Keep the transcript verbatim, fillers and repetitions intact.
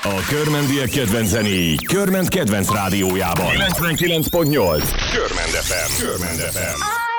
A körmendiek kedvenc zenéi Körment kedvenc rádiójában. kilencvenkilenc pont nyolc Körmend ef em. Körmend ef em.